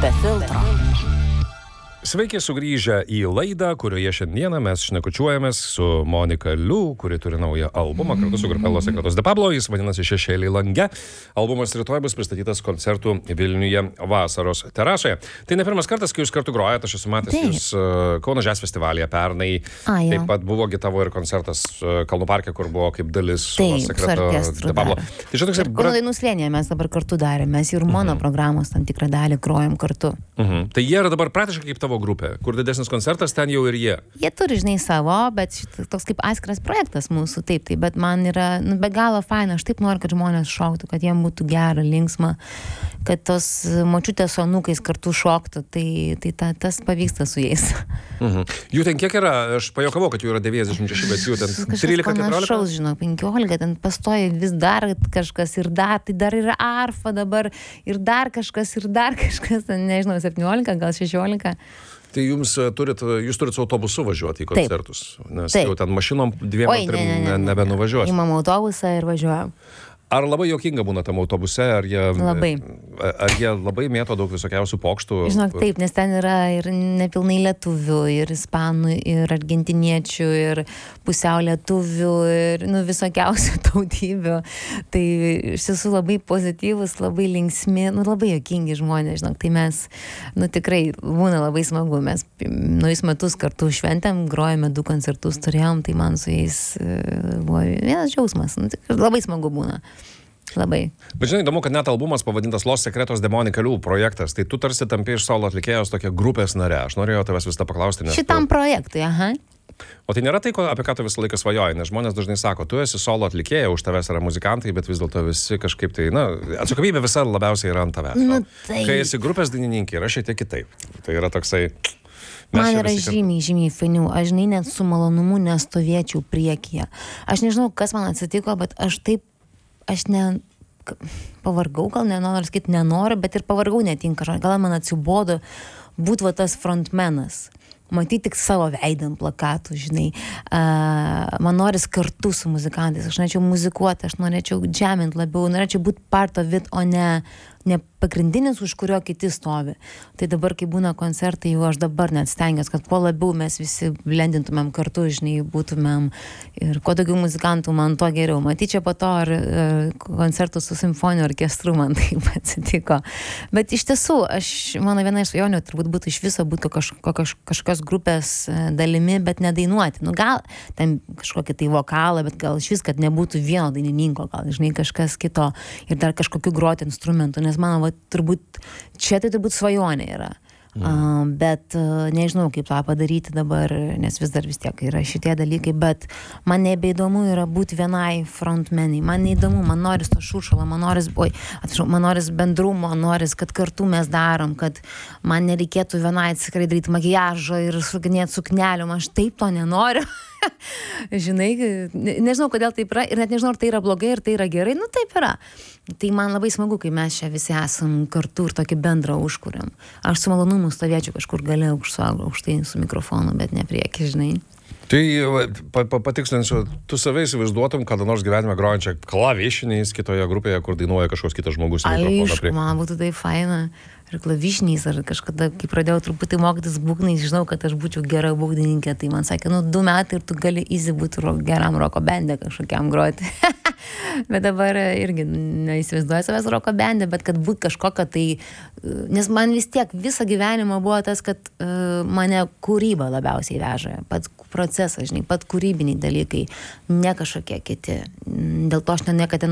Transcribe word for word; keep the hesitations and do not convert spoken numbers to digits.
Be filtro. Sveiki sugrįžę į laidą, kurioje šiandieną mes šnekučiuojamės su Monika Liu, kuri turi naują albumą kartu su grupė Los Secretos de Pablo. Jis vadinasi Šešėliai lange. Albumas rytoj bus pristatytas koncertų Vilniuje vasaros terasoje. Tai ne pirmas kartas, kai jūs kartu grojate, aš esu matęs Taip. jūs uh, Kauno Jazz festivalyje pernai. A, jo. Taip pat buvo tavo ir koncertas uh, Kalnų parke, kur buvo kaip dalis Taip, Los su Secreto orkestru de Pablo. dar. Tai čia toksai... Ir Kauno dainų slėnyje mes dabar kartu darėme. Mes ir mono programos tam tikrą dalį grojam kartu. Mhm. Tai jie yra dabar praktiškai kaip tavo grupė, kur didesnis koncertas, ten jau ir jie. Jie turi, žinai, savo, bet šitas toks kaip atskiras projektas mūsų, taip, taip, bet man yra nu, be galo faina, aš taip noriu, kad žmonės šoktų, kad jiem būtų gera, linksma, kad tos močiutės su anūkais kartu šoktų, tai, tai ta, tas pavyksta su jais. Mhm. Jų ten kiek yra? Aš pajuokavau, kad jų yra devyniasdešimt šeši, bet jų ten trylika keturiolika. Panašaus, žinau, penkiolika, ten pastoja vis dar kažkas ir dar, tai dar yra arfa dabar ir dar kažkas ir dar kažkas, ten, nežinau, septyniolika, gal šešiolika. Tai jums turit, jūs turit su autobusu važiuoti į koncertus, nes Taip. jau ten mašinom dviem Oi, trim ne, ne, ne, ne. nebenuvažiuos. Imam autobusą ir važiuojam. Ar labai juokinga būna tam autobuse, ar jie, Labai. ar jie labai mėto daug visokiausių pokštų? Žinok, taip, nes ten yra ir nepilnai lietuvių, ir ispanų, ir argentiniečių, ir pusiau lietuvių, ir nu, visokiausių tautybių. Tai iš tiesų labai pozityvus, labai linksmi, nu, labai juokingi žmonės, žinok, tai mes, nu, tikrai būna labai smagu. Mes naujus metus kartu šventėm, grojame du koncertus turėjom, tai man su jais e, buvo vienas džiaugsmas. Nu, tikrai labai smagu būna. Labai. Bet žinai, įdomu, kad net albumas pavadintas Los Secretos de Monika Liu projektas, tai tu tarsi tampi iš solo atlikėjos tokia grupės nare. Aš norėjau tavęs vis tą paklausti, nes... Šitam tu... projektui, aha. O tai nėra tai, ko, apie ką tu visą laiką svajoji, nes žmonės dažnai sako, tu esi solo atlikėja, už tavęs yra muzikantai, bet vis dėlto visi kažkaip tai, na, atsakomybė visa labiausiai yra ant tavęs. Nu, O tai- Kai esi grupės dainininkė, yra šiek tiek kitaip. Tai yra toksai... mes Man čia yra visi kartu- žymiai, žymiai fainiau. Aš žinai, net su malonumu nestovėčiau priekyje. Aš nežinau, kas man atsitiko, bet aš taip, aš ne... pavargau, gal nenoriu sakyti, nenoriu, bet ir pavargau netinka. Gal man atsibodo būt va tas frontmenas. Matyti tik savo veidą ant plakatų, žinai. Uh, man noris kartu su muzikantais. Aš norėčiau muzikuoti, aš norėčiau džemint labiau, norėčiau būti part of it, o ne, ne pagrindinis, už kurio kiti stovi. Tai dabar, kai būna koncertai, jau aš dabar net stengiuosi, kad kuo labiau mes visi blendintumėm kartu, žinai, būtumėm ir kuo daugiau muzikantų, man to geriau. Matyčia po to ar uh, koncertų su simfoniniu orkestru man taip atsitiko. Bet iš tiesų, aš, mano viena iš svajonių turbūt būtų iš viso būtų kažko, kaž, kažkokios grupės dalimi, bet nedainuoti. Nu, gal ten kažkokį tai vokalą, bet gal iš vis, kad nebūtų vieno dainininko, gal, žinai, kažkas kito ir dar kažkokiu groti instrumentų, nes mano, va, turbūt, čia tai turbūt svajonė yra. Mm. Uh, bet uh, nežinau, kaip tą padaryti dabar, nes vis dar vis tiek yra šitie dalykai, bet man nebeįdomu yra būti vienai frontmeniai. Man neįdomu, man noris to šuršalo, man noris, oi, atsiprašau, man noris bendrumo, noris, kad kartu mes darom, kad man nereikėtų vienai atsikrai daryti makiažo ir sukinėti suknelium, aš taip to nenoriu. Žinai, ne, nežinau, kodėl taip yra ir net nežinau, ar tai yra blogai, ar tai yra gerai, nu taip yra. Tai man labai smagu, kai mes čia visi esam kartu ir tokį bendrą užkuriam. Aš su malonumu stovėčiau kažkur gale aukštai su mikrofonu, bet ne prieki, žinai. Tai pa, pa, patikslinsiu, tu savai įsivaizduotum, kada nors gyvenime grojančią klavišiniais kitoje grupėje, kur dainuoja kažkoks kitas žmogus. Aišku, man būtų tai faina. Ir klavišiniais, ar kažkada, kai pradėjau truputį mokytis būgnais, žinau, kad aš būčiau gera būgnininkė, tai man sakė, nu, du metai ir tu gali easy būti ro, geram roko bende kažkokiam groti. Bet dabar irgi neįsivaizduoju savęs roko bende, bet kad būt kažkokia tai, nes man vis tiek visą gyvenimą buvo tas, kad uh, mane kūryba labiausiai veža, pats procesas, žinai, pat kūrybiniai dalykai, ne kažkokie kiti. Dėl to aš ne niekada